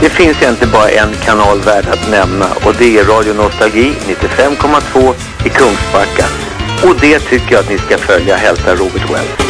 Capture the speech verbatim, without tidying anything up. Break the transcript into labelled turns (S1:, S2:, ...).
S1: Det finns egentligen bara en kanal värd att nämna, och det är Radio Nostalgi nittiofem komma två i Kungsbacka. Och det tycker jag att ni ska följa, hälsa Robert Wells.